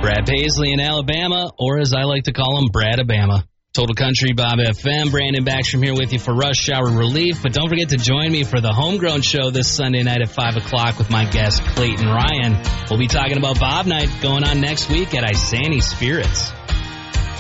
Brad Paisley in Alabama, or as I like to call him, Brad-Abama. Total Country Bob FM. Brandon Backstrom here with you for Rush Hour Relief. But don't forget to join me for the Homegrown Show this Sunday night at 5 o'clock with my guest, Clayton Ryan. We'll be talking about Bob Night going on next week at Isani Spirits.